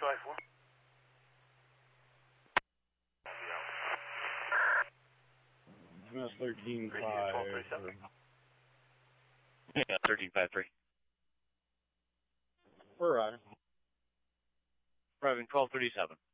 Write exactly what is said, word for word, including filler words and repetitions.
five four. M S thirteen five. Yeah, thirteen five three. We're right. Driving twelve thirty-seven.